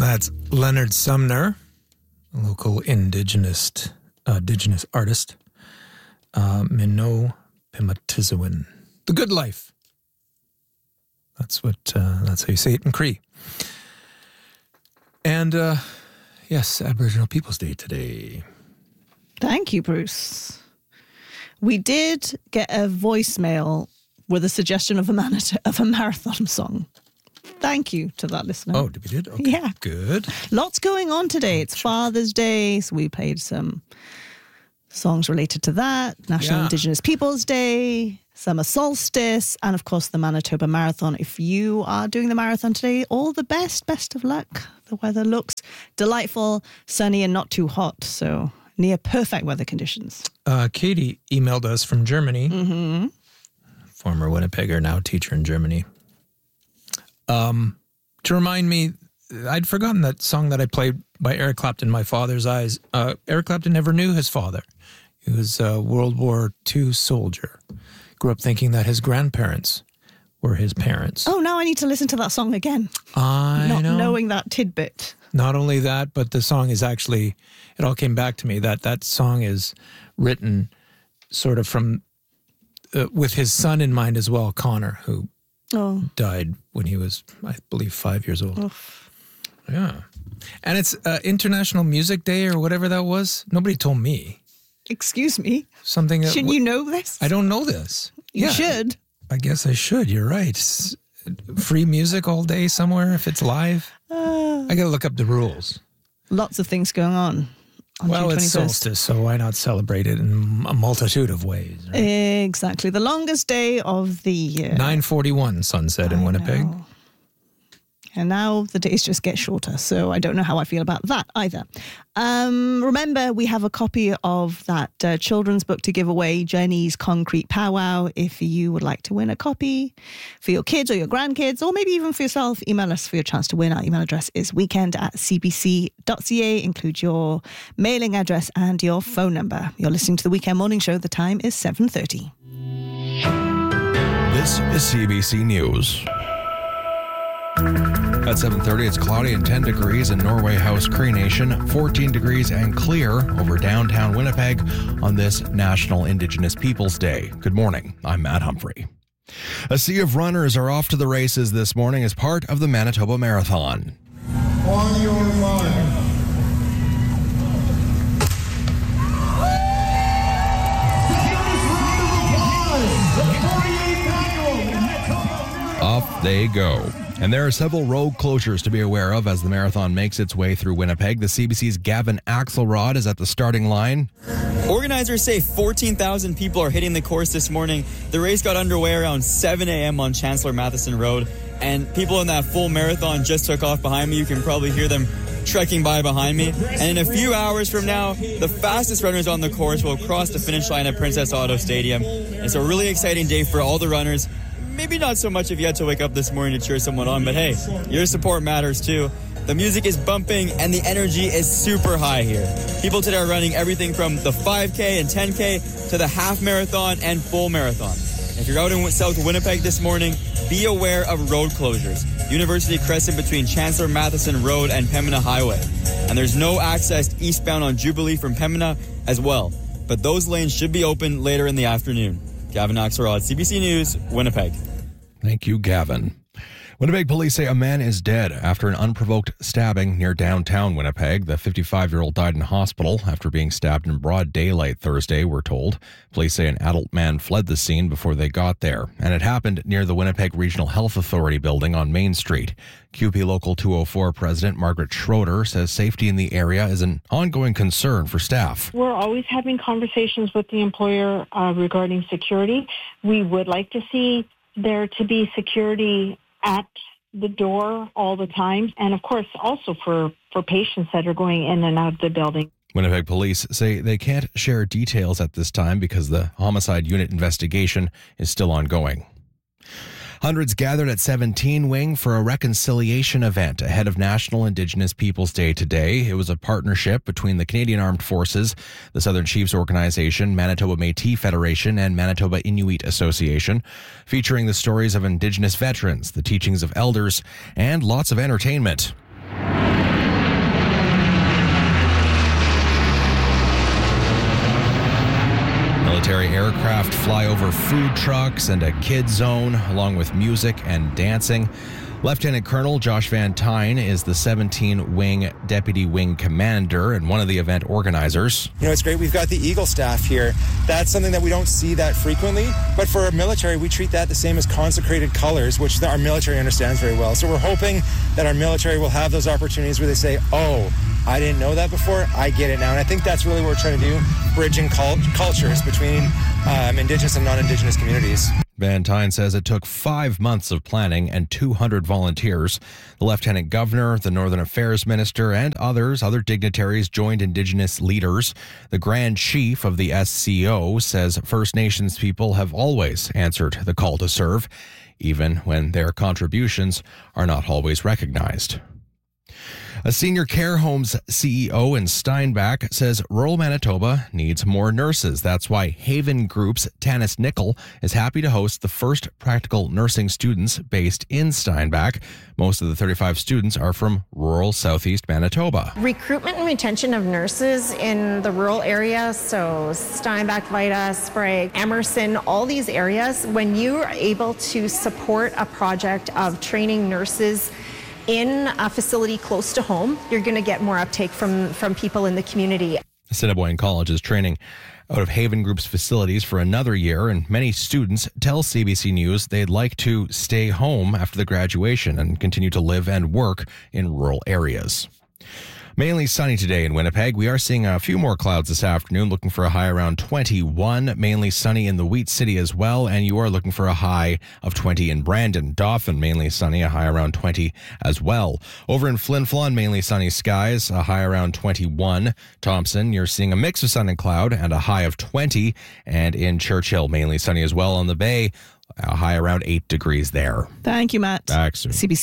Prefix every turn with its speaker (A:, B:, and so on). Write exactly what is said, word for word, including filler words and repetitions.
A: That's Leonard Sumner, a local indigenous, uh, indigenous artist. Uh, Minot Pimatizoin. The Good Life. That's what, uh, that's how you say it in Cree. And, uh, yes, Aboriginal Peoples Day today.
B: Thank you, Bruce. We did get a voicemail with a suggestion of a, man- of a marathon song. Thank you to that listener.
A: Oh, we did? Okay,
B: yeah.
A: Good.
B: Lots going on today. It's Father's Day, so we played some songs related to that. National
A: Yeah.
B: Indigenous Peoples Day, Summer Solstice, and of course the Manitoba Marathon. If you are doing the marathon today, all the best. Best of luck. The weather looks delightful, sunny, and not too hot. So near perfect weather conditions.
A: Uh, Katie emailed us from Germany.
B: Mm-hmm.
A: Former Winnipegger, now teacher in Germany. Um, to remind me, I'd forgotten that song that I played by Eric Clapton, My Father's Eyes. Uh, Eric Clapton never knew his father. He was a World War Two soldier. Grew up thinking that his grandparents were his parents.
B: Oh, now I need to listen to that song again.
A: I
B: Not
A: know.
B: knowing that tidbit.
A: Not only that, but the song is actually, it all came back to me that that song is written sort of from, uh, with his son in mind as well, Connor, who
B: Oh.
A: died when he was, I believe, five years old.
B: Oof.
A: Yeah. And it's uh, International Music Day or whatever that was. Nobody told me.
B: Excuse me.
A: Something that
B: Shouldn't you know this?
A: I don't know this.
B: You
A: Yeah,
B: should.
A: I guess I should. You're right. S- Free music all day somewhere if it's live.
B: Uh,
A: I got to look up the rules.
B: lots of things going on. on
A: Well,
B: June
A: it's
B: twenty-first.
A: solstice, so why not celebrate it in a multitude of ways? Right?
B: Exactly. The longest day of the year.
A: nine forty-one sunset in
B: I
A: Winnipeg.
B: know. And now the days just get shorter, so I don't know how I feel about that either. Um, remember, we have a copy of that uh, children's book to give away, Jenny's Concrete Powwow. If you would like to win a copy for your kids or your grandkids, or maybe even for yourself, email us for your chance to win. Our email address is weekend at c b c dot c a. Include your mailing address and your phone number. You're listening to the Weekend Morning Show. The time is seven thirty.
C: This is C B C News. At seven thirty, it's cloudy and ten degrees in Norway House, Cree Nation, fourteen degrees and clear over downtown Winnipeg on this National Indigenous Peoples Day. Good morning. I'm Matt Humphrey. A sea of runners are off to the races this morning as part of the Manitoba Marathon.
D: On your mark.
C: Off they go. And there are several road closures to be aware of as the marathon makes its way through Winnipeg. The C B C's Gavin Axelrod is at the starting line.
E: Organizers say fourteen thousand people are hitting the course this morning. The race got underway around seven a.m. on Chancellor Matheson Road, and people in that full marathon just took off behind me. You can probably hear them trekking by behind me. And in a few hours from now, the fastest runners on the course will cross the finish line at Princess Auto Stadium. It's a really exciting day for all the runners. Maybe not so much if you had to wake up this morning to cheer someone on, but hey, your support matters too. The music is bumping and the energy is super high here. People today are running everything from the five K and ten K to the half marathon and full marathon. If you're out in South Winnipeg this morning, be aware of road closures. University Crescent between Chancellor Matheson Road and Pembina Highway. And there's no access eastbound on Jubilee from Pembina as well. But those lanes should be open later in the afternoon. Gavin Axelrod, C B C News, Winnipeg.
C: Thank you, Gavin. Winnipeg police say a man is dead after an unprovoked stabbing near downtown Winnipeg. The fifty-five-year-old died in hospital after being stabbed in broad daylight Thursday, we're told. Police say an adult man fled the scene before they got there, and it happened near the Winnipeg Regional Health Authority building on Main Street. Q P Local two oh four President Margaret Schroeder says safety in the area is an ongoing concern for staff.
F: We're always having conversations with the employer uh, regarding security. We would like to see there to be security at the door all the time, and of course also for, for patients that are going in and out of the building.
C: Winnipeg police say they can't share details at this time because the homicide unit investigation is still ongoing. Hundreds gathered at seventeen Wing for a reconciliation event ahead of National Indigenous Peoples Day today. It was a partnership between the Canadian Armed Forces, the Southern Chiefs Organization, Manitoba Métis Federation, and Manitoba Inuit Association, featuring the stories of Indigenous veterans, the teachings of elders, and lots of entertainment. Military aircraft fly over food trucks and a kid zone, along with music and dancing. Lieutenant Colonel Josh Van Tyne is the seventeenth Wing Deputy Wing Commander and one of the event organizers.
G: You know, it's great we've got the Eagle staff here. That's something that we don't see that frequently, but for our military, we treat that the same as consecrated colors, which our military understands very well. So we're hoping that our military will have those opportunities where they say, oh, I didn't know that before, I get it now. And I think that's really what we're trying to do, bridging cult- cultures between um, Indigenous and non-Indigenous communities.
C: Van Tyne says it took five months of planning and two hundred volunteers. The Lieutenant Governor, the Northern Affairs Minister, and others, other dignitaries joined Indigenous leaders. The Grand Chief of the S C O says First Nations people have always answered the call to serve, even when their contributions are not always recognized. A senior care home's C E O in Steinbach says rural Manitoba needs more nurses. That's why Haven Group's Tanis Nickel is happy to host the first practical nursing students based in Steinbach. Most of the thirty-five students are from rural southeast Manitoba.
H: Recruitment and retention of nurses in the rural areas, so Steinbach, Vida, Sprague, Emerson, all these areas, when you are able to support a project of training nurses in a facility close to home, you're going to get more uptake from, from people in the community.
C: Assiniboine College is training out of Haven Group's facilities for another year, and many students tell C B C News they'd like to stay home after the graduation and continue to live and work in rural areas. Mainly sunny today in Winnipeg. We are seeing a few more clouds this afternoon, looking for a high around twenty-one. Mainly sunny in the Wheat City as well, and you are looking for a high of twenty in Brandon. Dauphin, mainly sunny, a high around twenty as well. Over in Flin Flon, mainly sunny skies, a high around twenty-one. Thompson, you're seeing a mix of sun and cloud and a high of twenty. And in Churchill, mainly sunny as well on the bay, a high around eight degrees there.
B: Thank you, Matt.
C: Back soon.
B: C B C